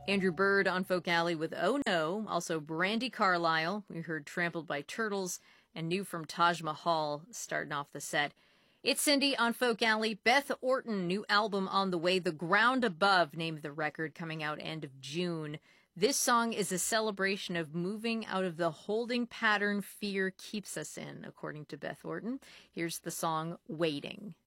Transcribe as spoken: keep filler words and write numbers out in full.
Andrew Bird on Folk Alley with Oh No. Also Brandi Carlile. We heard Trampled by Turtles and new from Taj Mahal starting off the set. It's Cindy on Folk Alley. Beth Orton, new album on the way. The Ground Above, named the record, coming out end of June. This song is a celebration of moving out of the holding pattern fear keeps us in, according to Beth Orton. Here's the song Waiting.